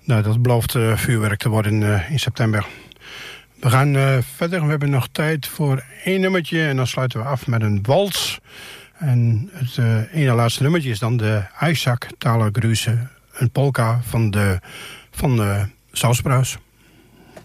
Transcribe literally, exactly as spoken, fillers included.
Nou, dat belooft uh, vuurwerk te worden uh, in september. We gaan uh, verder. We hebben nog tijd voor één nummertje. En dan sluiten we af met een wals. En het uh, ene laatste nummertje is dan de Isaac Thaler Grüße. Een polka van de, van de Sausbruis.